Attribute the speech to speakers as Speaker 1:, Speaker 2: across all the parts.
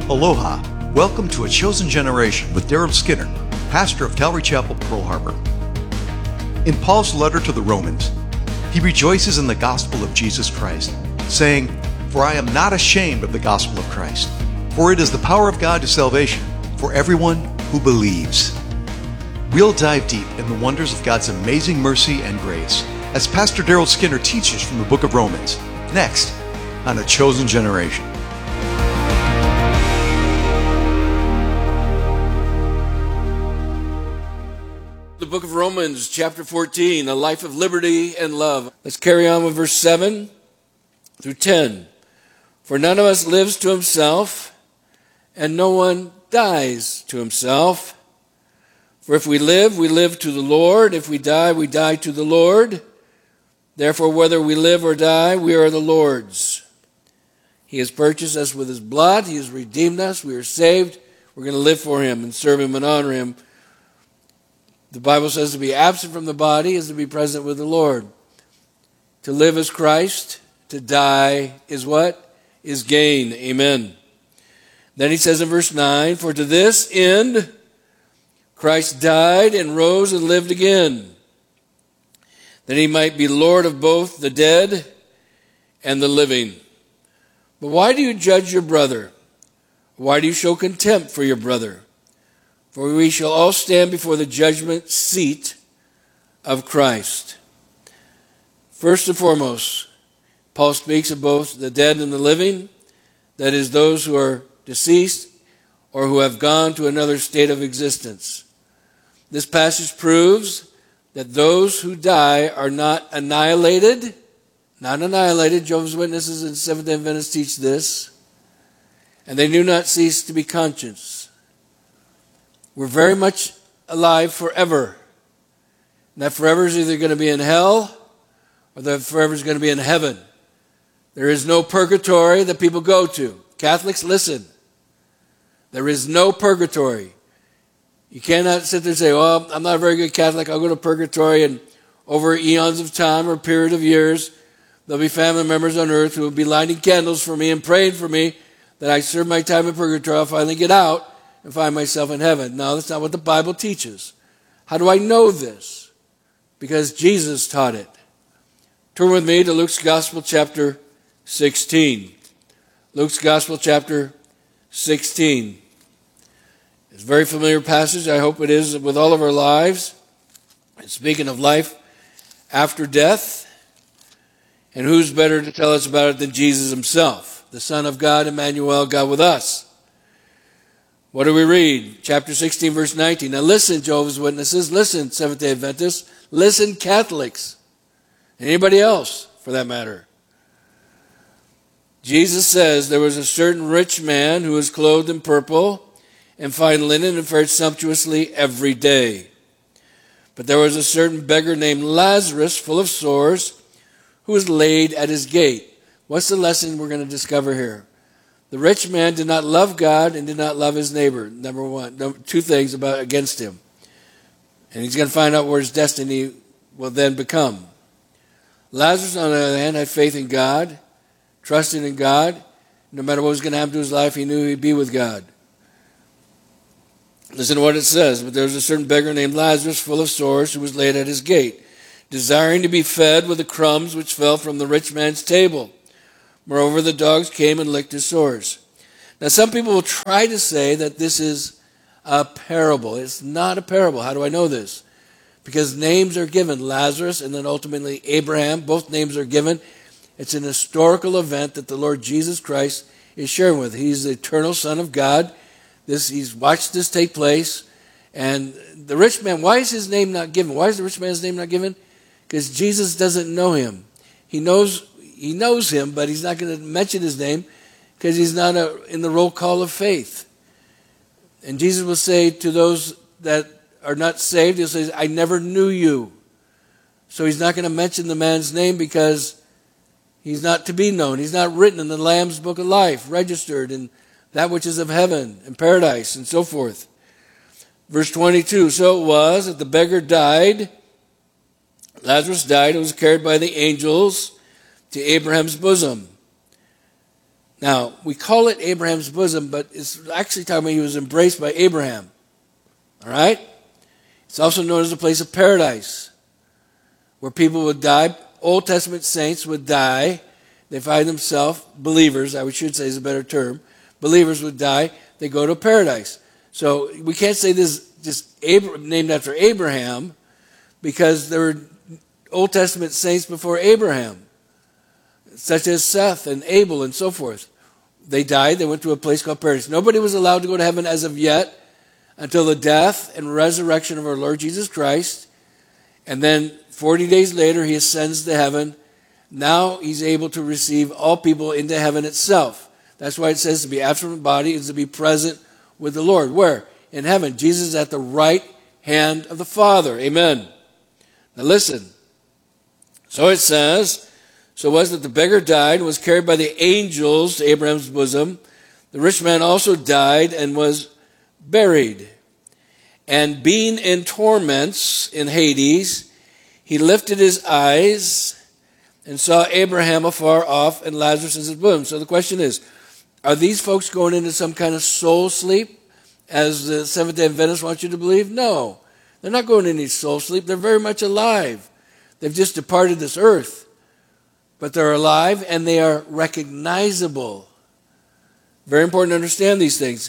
Speaker 1: Aloha. Welcome to A Chosen Generation with Daryl Skinner, pastor of Calvary Chapel, Pearl Harbor. In Paul's letter to the Romans, he rejoices in the gospel of Jesus Christ, saying, "For I am not ashamed of the gospel of Christ, for it is the power of God to salvation for everyone who believes." We'll dive deep in the wonders of God's amazing mercy and grace as Pastor Daryl Skinner teaches from the book of Romans, next on A Chosen Generation.
Speaker 2: The book of Romans, chapter 14, a life of liberty and love. Let's carry on with verse 7 through 10. For none of us lives to himself, and no one dies to himself. For if we live to the Lord. If we die to the Lord. Therefore, whether we live or die, we are the Lord's. He has purchased us with his blood. He has redeemed us. We are saved. We're going to live for him and serve him and honor him. The Bible says to be absent from the body is to be present with the Lord. To live is Christ. To die is what? Is gain. Amen. Then he says in verse 9, for to this end Christ died and rose and lived again, that he might be Lord of both the dead and the living. But why do you judge your brother? Why do you show contempt for your brother? For we shall all stand before the judgment seat of Christ. First and foremost, Paul speaks of both the dead and the living, that is, those who are deceased or who have gone to another state of existence. This passage proves that those who die are not annihilated. Jehovah's Witnesses and Seventh-day Adventists teach this. And they do not cease to be conscious. We're very much alive forever. And that forever is either going to be in hell or that forever is going to be in heaven. There is no purgatory that people go to. Catholics, listen. There is no purgatory. You cannot sit there and say, well, I'm not a very good Catholic. I'll go to purgatory, and over eons of time or a period of years, there'll be family members on earth who will be lighting candles for me and praying for me that I serve my time in purgatory. I'll finally get out and find myself in heaven. No, that's not what the Bible teaches. How do I know this? Because Jesus taught it. Turn with me to Luke's Gospel, chapter 16. Luke's Gospel, chapter 16. It's a very familiar passage. I hope it is with all of our lives. And speaking of life after death, and who's better to tell us about it than Jesus himself, the Son of God, Emmanuel, God with us. What do we read? Chapter 16, verse 19. Now listen, Jehovah's Witnesses. Listen, Seventh-day Adventists. Listen, Catholics. And anybody else, for that matter. Jesus says, there was a certain rich man who was clothed in purple and fine linen and fared sumptuously every day. But there was a certain beggar named Lazarus, full of sores, who was laid at his gate. What's the lesson we're going to discover here? The rich man did not love God and did not love his neighbor. Number one. Two things against him. And he's going to find out where his destiny will then become. Lazarus, on the other hand, had faith in God, trusting in God. No matter what was going to happen to his life, he knew he'd be with God. Listen to what it says. But there was a certain beggar named Lazarus, full of sores, who was laid at his gate, desiring to be fed with the crumbs which fell from the rich man's table. Moreover, the dogs came and licked his sores. Now, some people will try to say that this is a parable. It's not a parable. How do I know this? Because names are given. Lazarus and then ultimately Abraham. Both names are given. It's an historical event that the Lord Jesus Christ is sharing with. He's the eternal Son of God. He's watched this take place. And the rich man, why is his name not given? Why is the rich man's name not given? Because Jesus doesn't know him. He knows him, but he's not going to mention his name because he's not in the roll call of faith. And Jesus will say to those that are not saved, he'll say, I never knew you. So he's not going to mention the man's name because he's not to be known. He's not written in the Lamb's Book of Life, registered in that which is of heaven and paradise and so forth. Verse 22, so it was that the beggar died. Lazarus died and was carried by the angels to Abraham's bosom. Now, we call it Abraham's bosom, but it's actually talking about he was embraced by Abraham. All right? It's also known as the place of paradise, where people would die. Old Testament saints would die. They find themselves, believers, I should say is a better term. Believers would die. They go to paradise. So we can't say this is just named after Abraham, because there were Old Testament saints before Abraham, such as Seth and Abel and so forth. They died. They went to a place called paradise. Nobody was allowed to go to heaven as of yet until the death and resurrection of our Lord Jesus Christ. And then 40 days later, he ascends to heaven. Now he's able to receive all people into heaven itself. That's why it says to be absent from the body is to be present with the Lord. Where? In heaven. Jesus is at the right hand of the Father. Amen. Now listen. So it says, so it was that the beggar died and was carried by the angels to Abraham's bosom. The rich man also died and was buried. And being in torments in Hades, he lifted his eyes and saw Abraham afar off and Lazarus in his bosom. So the question is, are these folks going into some kind of soul sleep, as the Seventh-day Adventists want you to believe? No, they're not going into soul sleep. They're very much alive. They've just departed this earth. But they're alive and they are recognizable. Very important to understand these things.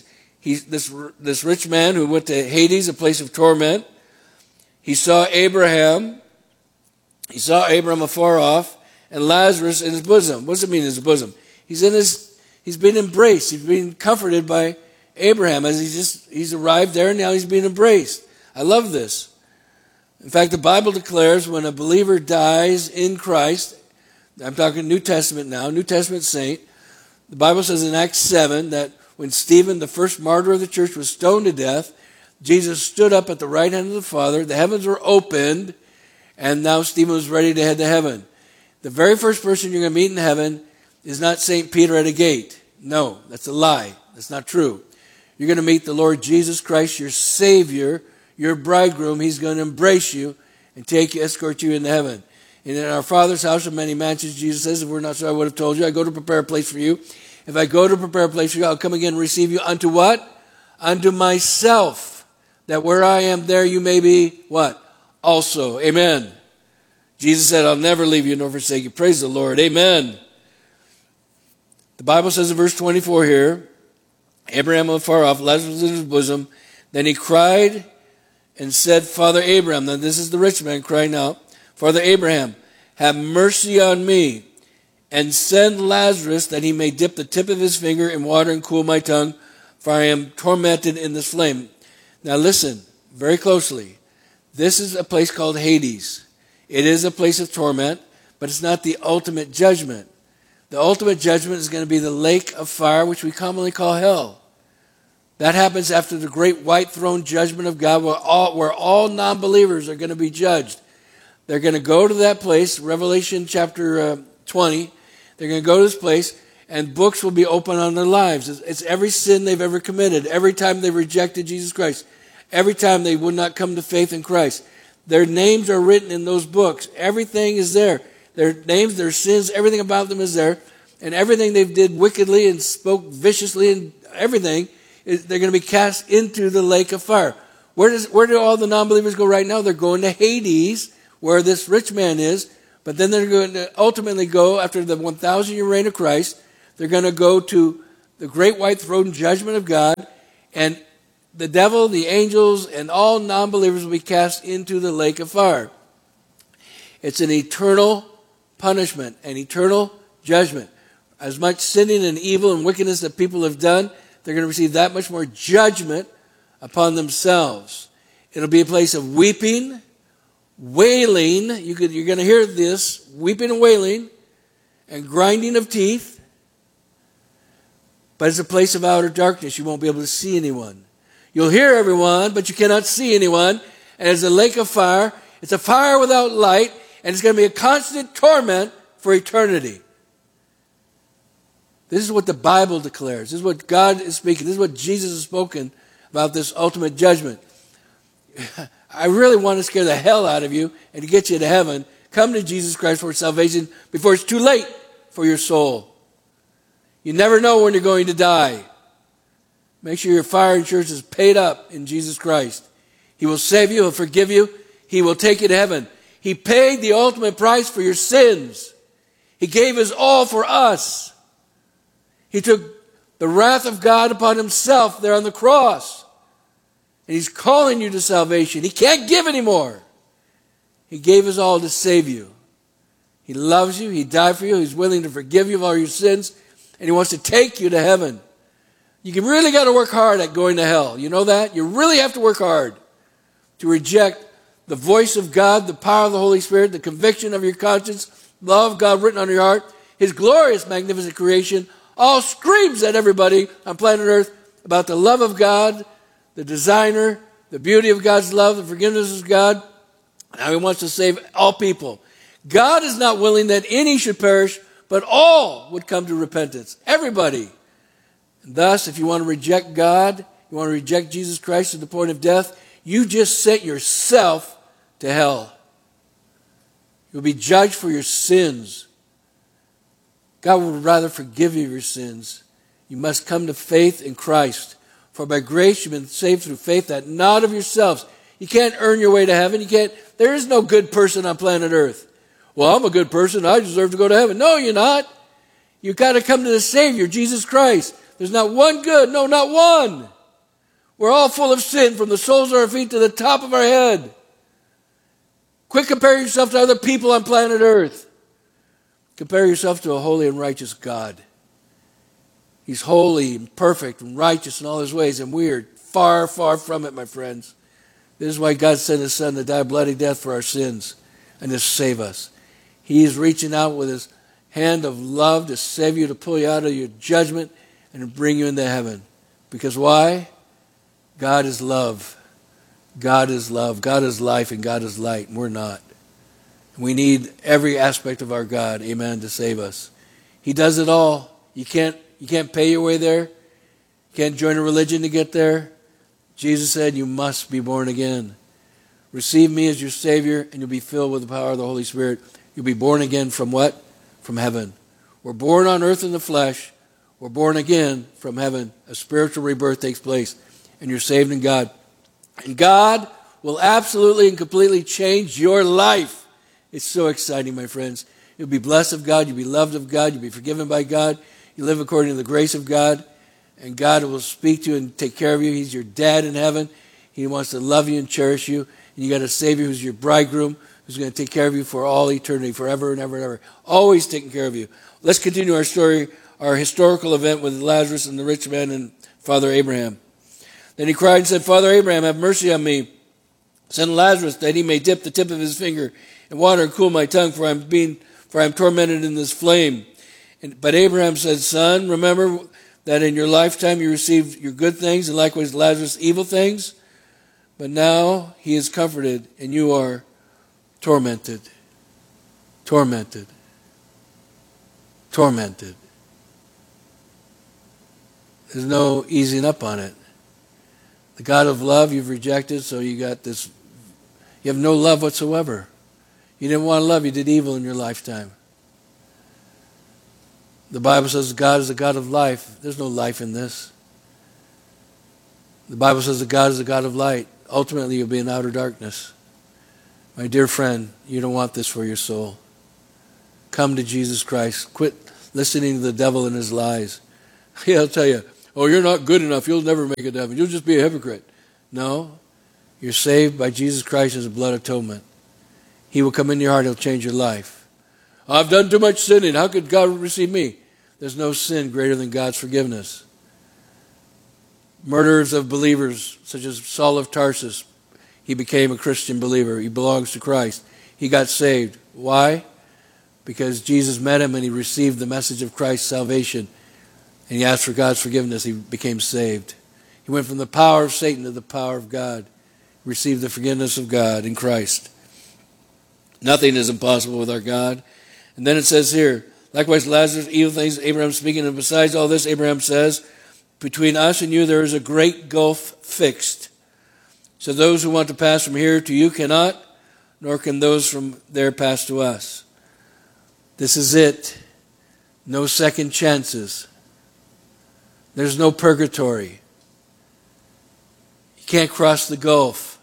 Speaker 2: This rich man who went to Hades, a place of torment, he saw Abraham. He saw Abraham afar off and Lazarus in his bosom. What does it mean in his bosom? He's been embraced. He's being comforted by Abraham as he's arrived there and now he's being embraced. I love this. In fact, the Bible declares when a believer dies in Christ, I'm talking New Testament now, New Testament saint, the Bible says in Acts 7 that when Stephen, the first martyr of the church, was stoned to death, Jesus stood up at the right hand of the Father, the heavens were opened, and now Stephen was ready to head to heaven. The very first person you're going to meet in heaven is not St. Peter at a gate. No, that's a lie. That's not true. You're going to meet the Lord Jesus Christ, your Savior, your bridegroom. He's going to embrace you and escort you into heaven. And in our Father's house are many mansions, Jesus says, if we're not so, I would have told you. I go to prepare a place for you. If I go to prepare a place for you, I'll come again and receive you unto what? Unto myself. That where I am, there you may be what? Also. Amen. Jesus said, I'll never leave you nor forsake you. Praise the Lord. Amen. The Bible says in verse 24 here, Abraham afar off, Lazarus in his bosom. Then he cried and said, Father Abraham. Now this is the rich man crying out. Father Abraham, have mercy on me and send Lazarus that he may dip the tip of his finger in water and cool my tongue, for I am tormented in this flame. Now listen very closely. This is a place called Hades. It is a place of torment, but it's not the ultimate judgment. The ultimate judgment is going to be the lake of fire, which we commonly call hell. That happens after the great white throne judgment of God, where all non-believers are going to be judged. They're going to go to that place, Revelation chapter 20. They're going to go to this place, and books will be open on their lives. It's every sin they've ever committed, every time they rejected Jesus Christ, every time they would not come to faith in Christ. Their names are written in those books. Everything is there. Their names, their sins, everything about them is there. And everything they did wickedly and spoke viciously and everything, they're going to be cast into the lake of fire. Where do all the non-believers go right now? They're going to Hades, where this rich man is, but then they're going to ultimately go, after the 1,000-year reign of Christ, they're going to go to the great white throne judgment of God, and the devil, the angels, and all non-believers will be cast into the lake of fire. It's an eternal punishment, an eternal judgment. As much sinning and evil and wickedness that people have done, they're going to receive that much more judgment upon themselves. It'll be a place of weeping, wailing, you're going to hear this, weeping and wailing, and grinding of teeth. But it's a place of outer darkness. You won't be able to see anyone. You'll hear everyone, but you cannot see anyone. And it's a lake of fire. It's a fire without light, and it's going to be a constant torment for eternity. This is what the Bible declares. This is what God is speaking. This is what Jesus has spoken about this ultimate judgment. I really want to scare the hell out of you and to get you to heaven. Come to Jesus Christ for salvation before it's too late for your soul. You never know when you're going to die. Make sure your fire insurance is paid up in Jesus Christ. He will save you, He'll forgive you, He will take you to heaven. He paid the ultimate price for your sins. He gave His all for us. He took the wrath of God upon Himself there on the cross. And He's calling you to salvation. He can't give anymore. He gave His all to save you. He loves you. He died for you. He's willing to forgive you of all your sins. And He wants to take you to heaven. You really got to work hard at going to hell. You know that? You really have to work hard to reject the voice of God, the power of the Holy Spirit, the conviction of your conscience, love of God written on your heart, His glorious, magnificent creation, all screams at everybody on planet Earth about the love of God, the designer, the beauty of God's love, the forgiveness of God, and how He wants to save all people. God is not willing that any should perish, but all would come to repentance. Everybody. And thus, if you want to reject God, you want to reject Jesus Christ to the point of death, you just sent yourself to hell. You'll be judged for your sins. God would rather forgive you of your sins. You must come to faith in Christ. For by grace you've been saved through faith, that not of yourselves. You can't earn your way to heaven. There is no good person on planet Earth. Well, I'm a good person. I deserve to go to heaven. No, you're not. You've got to come to the Savior, Jesus Christ. There's not one good. No, not one. We're all full of sin from the soles of our feet to the top of our head. Quit comparing yourself to other people on planet Earth. Compare yourself to a holy and righteous God. He's holy and perfect and righteous in all His ways, and we are far, far from it, my friends. This is why God sent His Son to die a bloody death for our sins and to save us. He is reaching out with His hand of love to save you, to pull you out of your judgment and to bring you into heaven. Because why? God is love. God is love. God is life, and God is light, and we're not. We need every aspect of our God, amen, to save us. He does it all. You can't pay your way there. You can't join a religion to get there. Jesus said you must be born again. Receive me as your Savior, and you'll be filled with the power of the Holy Spirit. You'll be born again from what? From heaven. We're born on earth in the flesh. We're born again from heaven. A spiritual rebirth takes place, and you're saved in God. And God will absolutely and completely change your life. It's so exciting, my friends. You'll be blessed of God. You'll be loved of God. You'll be forgiven by God. You live according to the grace of God. And God will speak to you and take care of you. He's your dad in heaven. He wants to love you and cherish you. And you got a Savior who's your bridegroom, who's going to take care of you for all eternity, forever and ever and ever. Always taking care of you. Let's continue our story, our historical event with Lazarus and the rich man and Father Abraham. Then he cried and said, Father Abraham, have mercy on me. Send Lazarus that he may dip the tip of his finger in water and cool my tongue, for I am tormented in this flame. But Abraham said, Son, remember that in your lifetime you received your good things, and likewise Lazarus evil things. But now he is comforted, and you are tormented. Tormented. Tormented. There's no easing up on it. The God of love you've rejected, so you have no love whatsoever. You didn't want to love, you did evil in your lifetime. The Bible says God is a God of life. There's no life in this. The Bible says that God is a God of light. Ultimately, you'll be in outer darkness. My dear friend, you don't want this for your soul. Come to Jesus Christ. Quit listening to the devil and his lies. He'll tell you, oh, you're not good enough. You'll never make it to heaven. You'll just be a hypocrite. No. You're saved by Jesus Christ as a blood atonement. He will come into your heart. He'll change your life. I've done too much sinning. How could God receive me? There's no sin greater than God's forgiveness. Murderers of believers, such as Saul of Tarsus, he became a Christian believer. He belongs to Christ. He got saved. Why? Because Jesus met him and he received the message of Christ's salvation. And he asked for God's forgiveness. He became saved. He went from the power of Satan to the power of God. He received the forgiveness of God in Christ. Nothing is impossible with our God. And then it says here, likewise Lazarus, evil things, Abraham speaking, and besides all this, Abraham says, between us and you there is a great gulf fixed. So those who want to pass from here to you cannot, nor can those from there pass to us. This is it. No second chances. There's no purgatory. You can't cross the gulf,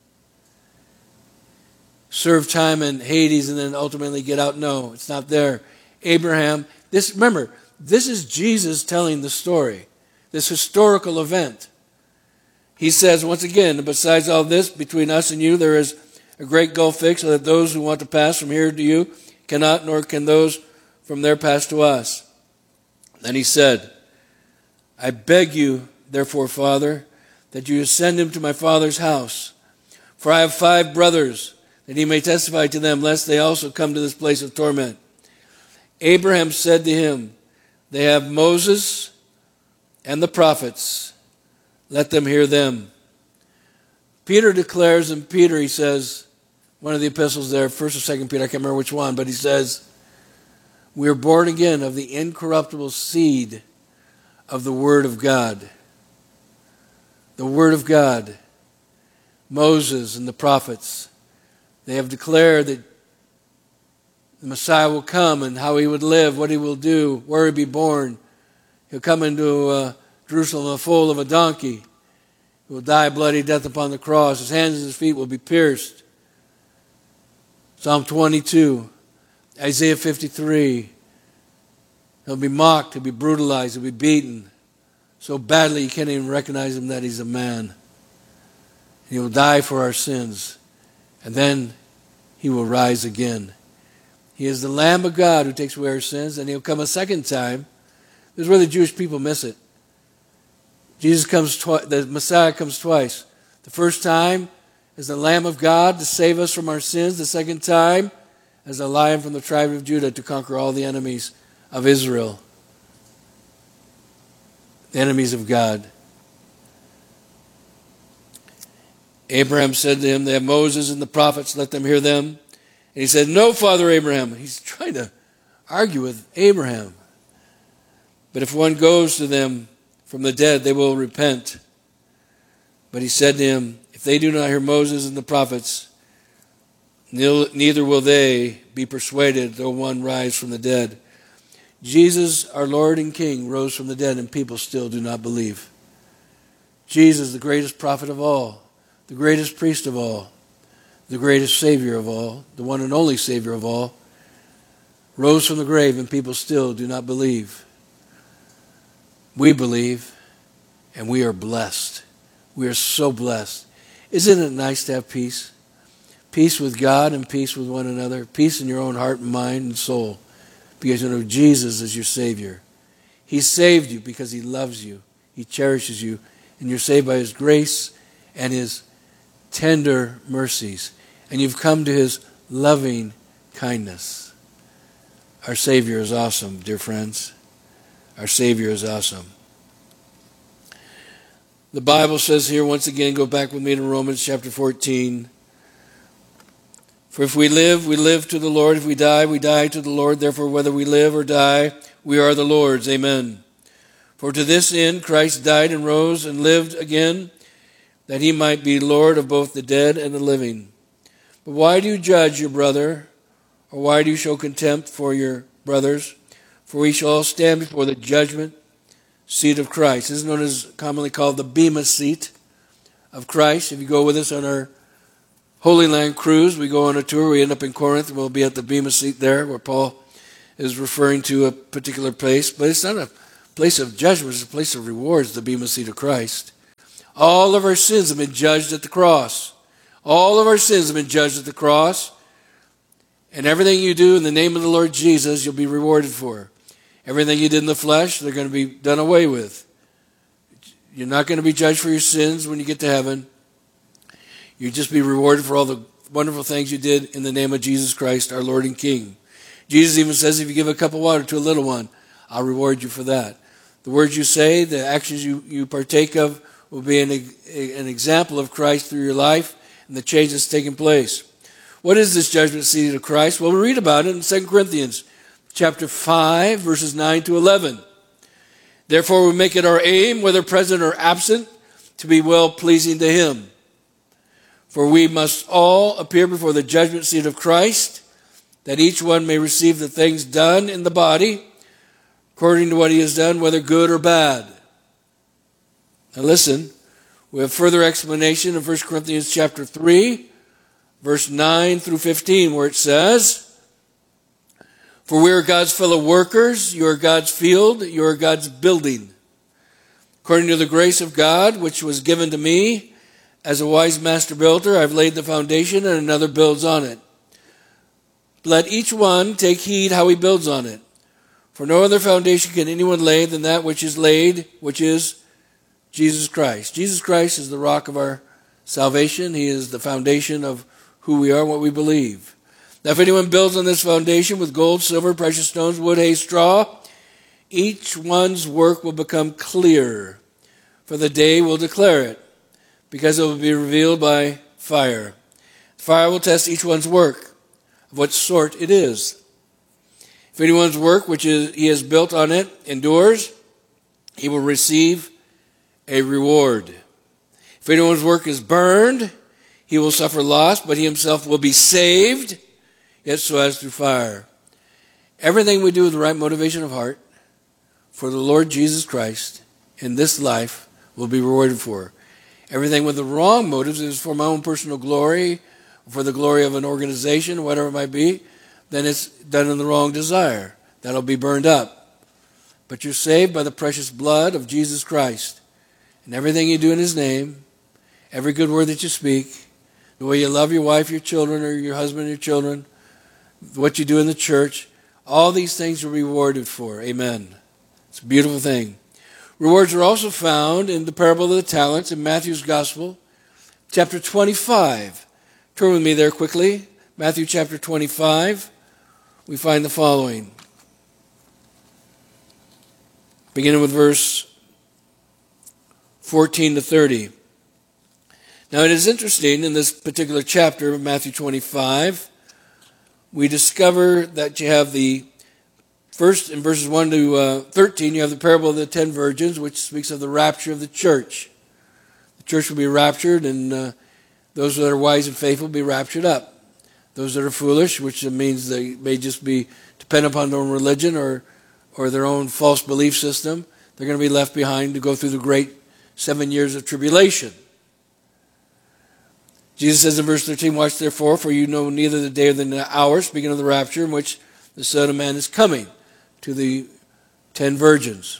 Speaker 2: serve time in Hades, and then ultimately get out. No, it's not there. Abraham, remember, this is Jesus telling the story, this historical event. He says, once again, besides all this, between us and you, there is a great gulf fixed, so that those who want to pass from here to you cannot, nor can those from there pass to us. Then he said, I beg you, therefore, Father, that you send him to my father's house. For I have 5 brothers, that he may testify to them, lest they also come to this place of torment. Abraham said to him, they have Moses and the prophets. Let them hear them. Peter declares, and Peter, he says, one of the epistles there, 1st or 2nd Peter, I can't remember which one, but he says, we are born again of the incorruptible seed of the Word of God. The Word of God. Moses and the prophets, they have declared that the Messiah will come and how he would live, what he will do, where he'll be born. He'll come into Jerusalem on the foal of a donkey. He will die a bloody death upon the cross. His hands and his feet will be pierced. Psalm 22, Isaiah 53. He'll be mocked, he'll be brutalized, he'll be beaten so badly you can't even recognize him that he's a man. He will die for our sins, and then he will rise again. He is the Lamb of God who takes away our sins, and he'll come a second time. This is where the Jewish people miss it. Jesus comes the Messiah comes twice. The first time as the Lamb of God to save us from our sins. The second time as a Lion from the tribe of Judah to conquer all the enemies of Israel. The enemies of God. Abraham said to him, they have Moses and the prophets, let them hear them. And he said, no, Father Abraham. He's trying to argue with Abraham. But if one goes to them from the dead, they will repent. But he said to him, if they do not hear Moses and the prophets, neither will they be persuaded, though one rise from the dead. Jesus, our Lord and King, rose from the dead, and people still do not believe. Jesus, the greatest prophet of all, the greatest priest of all, the greatest Savior of all, the one and only Savior of all, rose from the grave, and people still do not believe. We believe, and we are blessed. We are so blessed. Isn't it nice to have peace? Peace with God and peace with one another. Peace in your own heart and mind and soul. Because you know Jesus is your Savior. He saved you because He loves you. He cherishes you. And you're saved by His grace and His tender mercies. And you've come to His loving kindness. Our Savior is awesome, dear friends. Our Savior is awesome. The Bible says here, once again, go back with me to Romans chapter 14. For if we live to the Lord. If we die to the Lord. Therefore, whether we live or die, we are the Lord's. Amen. For to this end Christ died and rose and lived again, that He might be Lord of both the dead and the living. But why do you judge your brother? Or why do you show contempt for your brothers? For we shall all stand before the judgment seat of Christ. This is known as commonly called the Bema seat of Christ. If you go with us on our Holy Land cruise, we go on a tour, we end up in Corinth, and we'll be at the Bema seat there, where Paul is referring to a particular place. But it's not a place of judgment, it's a place of rewards, the Bema seat of Christ. All of our sins have been judged at the cross. All of our sins have been judged at the cross. And everything you do in the name of the Lord Jesus, you'll be rewarded for. Everything you did in the flesh, they're going to be done away with. You're not going to be judged for your sins when you get to heaven. You'll just be rewarded for all the wonderful things you did in the name of Jesus Christ, our Lord and King. Jesus even says, if you give a cup of water to a little one, I'll reward you for that. The words you say, the actions you partake of, will be an example of Christ through your life and the change that's taking place. What is this judgment seat of Christ? Well, we read about it in 2 Corinthians chapter 5, verses 9 to 11. Therefore, we make it our aim, whether present or absent, to be well-pleasing to Him. For we must all appear before the judgment seat of Christ, that each one may receive the things done in the body, according to what he has done, whether good or bad. Now listen, we have further explanation in 1 Corinthians chapter 3, verse 9 through 15, where it says, "For we are God's fellow workers, you are God's field, you are God's building. According to the grace of God, which was given to me, as a wise master builder, I have laid the foundation and another builds on it. Let each one take heed how he builds on it. For no other foundation can anyone lay than that which is laid, which is Jesus Christ." Jesus Christ is the rock of our salvation. He is the foundation of who we are, what we believe. "Now if anyone builds on this foundation with gold, silver, precious stones, wood, hay, straw, each one's work will become clear, for the day will declare it, because it will be revealed by fire. Fire will test each one's work, of what sort it is. If anyone's work which he has built on it endures, he will receive a reward. If anyone's work is burned, he will suffer loss, but he himself will be saved, yet so as through fire." Everything we do with the right motivation of heart for the Lord Jesus Christ in this life will be rewarded for. Everything with the wrong motives is for my own personal glory, for the glory of an organization, whatever it might be, then it's done in the wrong desire. That'll be burned up. But you're saved by the precious blood of Jesus Christ. And everything you do in his name, every good word that you speak, the way you love your wife, your children, or your husband, your children, what you do in the church, all these things are rewarded for. Amen. It's a beautiful thing. Rewards are also found in the parable of the talents in Matthew's Gospel, chapter 25. Turn with me there quickly. Matthew chapter 25. We find the following. Beginning with verse 14 to 30. Now it is interesting in this particular chapter of Matthew 25, we discover that you have the first, in verses 1 to 13, you have the parable of the 10 virgins, which speaks of the rapture of the church. The church will be raptured, and those that are wise and faithful will be raptured up. Those that are foolish, which means they may just be dependent upon their own religion or their own false belief system, they're going to be left behind to go through the great 7 years of tribulation. Jesus says in verse 13, "Watch therefore, for you know neither the day or the hour," speaking of the rapture, in which the Son of Man is coming, to the 10 virgins.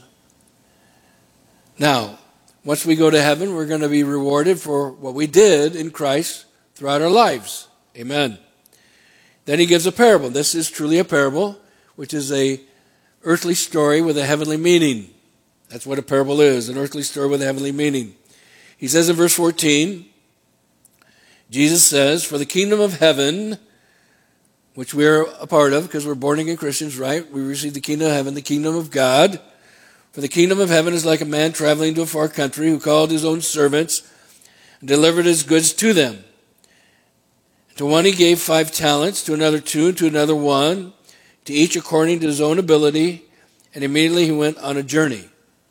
Speaker 2: Now, once we go to heaven, we're going to be rewarded for what we did in Christ throughout our lives. Amen. Then he gives a parable. This is truly a parable, which is a earthly story with a heavenly meaning. That's what a parable is, an earthly story with a heavenly meaning. He says in verse 14, Jesus says, "For the kingdom of heaven," which we are a part of because we're born again Christians, right? We receive the kingdom of heaven, the kingdom of God. "For the kingdom of heaven is like a man traveling to a far country who called his own servants and delivered his goods to them. To one he gave 5 talents, to another 2, and to another 1, to each according to his own ability, and immediately he went on a journey."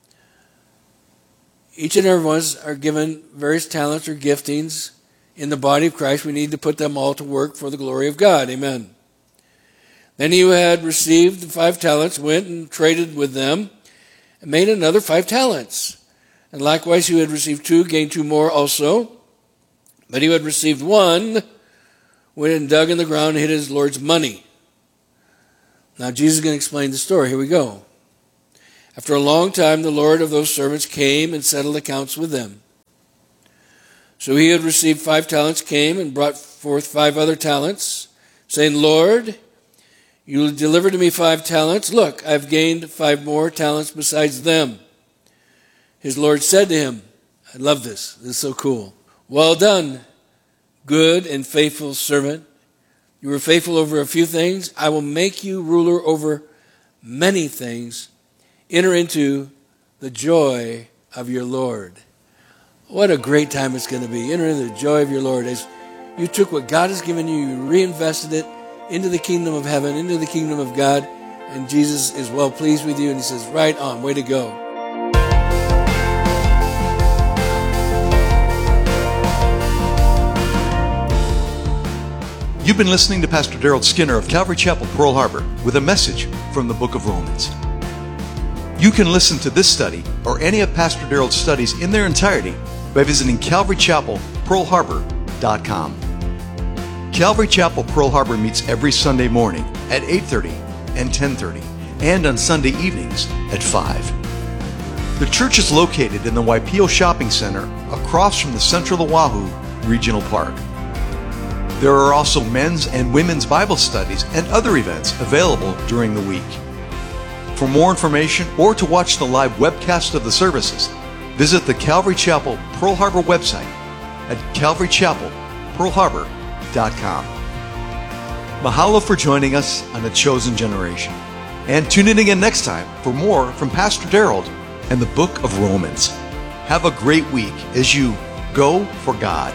Speaker 2: Each and every one of us are given various talents or giftings in the body of Christ. We need to put them all to work for the glory of God. Amen. "Then he who had received the 5 talents went and traded with them and made another 5 talents. And likewise he who had received 2 gained 2 more also. But he who had received 1 went and dug in the ground and hid his Lord's money." Now Jesus is going to explain the story. Here we go. "After a long time the Lord of those servants came and settled accounts with them. So he who had received 5 talents came and brought forth 5 other talents, saying, 'Lord, you delivered to me 5 talents. Look, I have gained 5 more talents besides them.' His Lord said to him," I love this. This is so cool. "Well done, good and faithful servant. You were faithful over a few things. I will make you ruler over many things. Enter into the joy of your Lord." What a great time it's going to be. Enter into the joy of your Lord. As you took what God has given you, you reinvested it into the kingdom of heaven, into the kingdom of God, and Jesus is well pleased with you, and he says, right on, way to go.
Speaker 1: You've been listening to Pastor Daryl Skinner of Calvary Chapel, Pearl Harbor, with a message from the book of Romans. You can listen to this study or any of Pastor Darrell's studies in their entirety by visiting CalvaryChapelPearl Harbor.com. Calvary Chapel Pearl Harbor meets every Sunday morning at 8:30 and 10:30, and on Sunday evenings at 5. The church is located in the Waipio Shopping Center across from the Central Oahu Regional Park. There are also men's and women's Bible studies and other events available during the week. For more information or to watch the live webcast of the services, visit the Calvary Chapel Pearl Harbor website at CalvaryChapelPearlHarbor.com. Mahalo for joining us on A Chosen Generation. And tune in again next time for more from Pastor Darrell and the book of Romans. Have a great week as you go for God.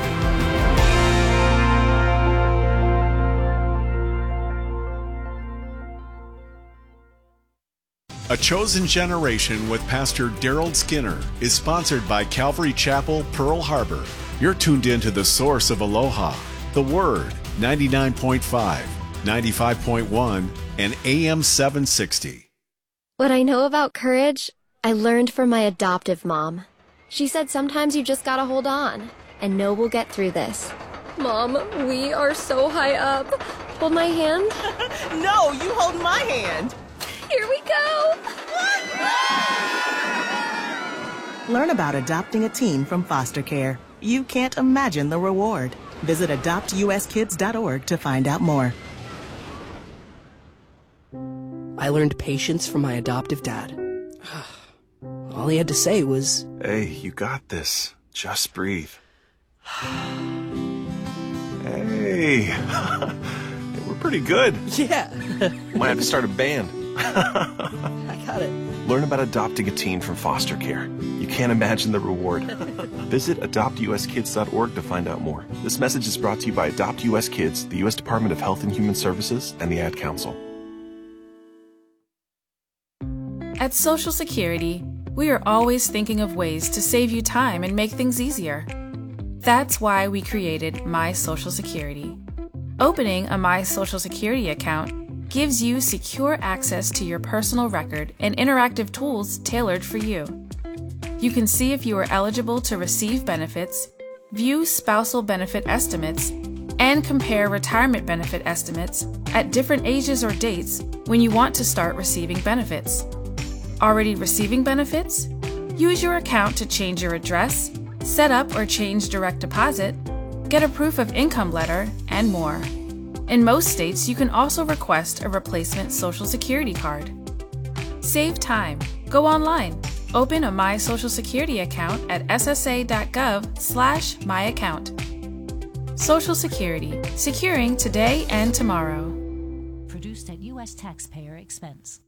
Speaker 3: A Chosen Generation with Pastor Darrell Skinner is sponsored by Calvary Chapel, Pearl Harbor. You're tuned in to the source of Aloha, the Word, 99.5, 95.1, and AM 760.
Speaker 4: What I know about courage, I learned from my adoptive mom. She said sometimes you just gotta hold on and know we'll get through this. Mom, we are so high up. Hold my hand.
Speaker 5: No, you hold my hand.
Speaker 4: Here we go!
Speaker 5: Learn about adopting a teen from foster care. You can't imagine the reward. Visit adoptuskids.org to find out more.
Speaker 6: I learned patience from my adoptive dad. All he had to say was,
Speaker 7: "Hey, you got this. Just breathe." Hey, we're pretty good.
Speaker 6: yeah,
Speaker 7: Might have to start a band.
Speaker 6: I got it.
Speaker 7: Learn about adopting a teen from foster care. You can't imagine the reward. Visit adoptuskids.org to find out more. This message is brought to you by Adopt US Kids, the U.S. Department of Health and Human Services, and the Ad Council.
Speaker 8: At Social Security, we are always thinking of ways to save you time and make things easier. That's why we created My Social Security. Opening a My Social Security account gives you secure access to your personal record and interactive tools tailored for you. You can see if you are eligible to receive benefits, view spousal benefit estimates, and compare retirement benefit estimates at different ages or dates when you want to start receiving benefits. Already receiving benefits? Use your account to change your address, set up or change direct deposit, get a proof of income letter, and more. In most states, you can also request a replacement Social Security card. Save time. Go online. Open a My Social Security account at ssa.gov/myaccount. Social Security. Securing today and tomorrow.
Speaker 9: Produced at U.S. taxpayer expense.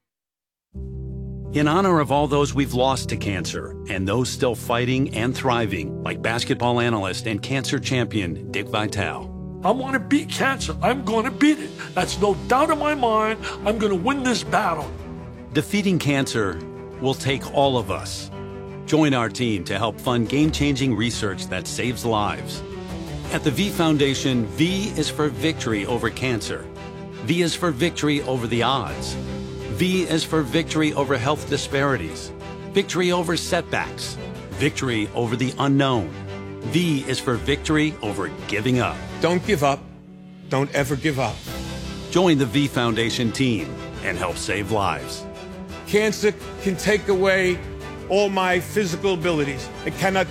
Speaker 10: In honor of all those we've lost to cancer and those still fighting and thriving, like basketball analyst and cancer champion Dick Vitale.
Speaker 11: I want to beat cancer. I'm going to beat it. That's no doubt in my mind. I'm going to win this battle.
Speaker 10: Defeating cancer will take all of us. Join our team to help fund game-changing research that saves lives. At the V Foundation, V is for victory over cancer. V is for victory over the odds. V is for victory over health disparities, victory over setbacks, victory over the unknown. V is for victory over giving up.
Speaker 12: Don't give up. Don't ever give up.
Speaker 10: Join the V Foundation team and help save lives.
Speaker 12: Cancer can take away all my physical abilities. It cannot